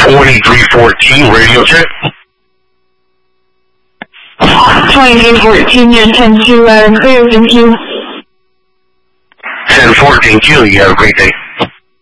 2314, radio check. 2314, you're 10-2, clear, thank you. 1014Q, you have a great day.